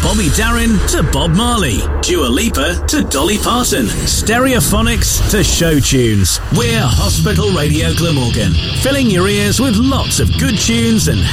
Bobby Darin to Bob Marley, Dua Lipa to Dolly Parton, Stereophonics to show tunes. We're Hospital Radio Glamorgan, filling your ears with lots of good tunes and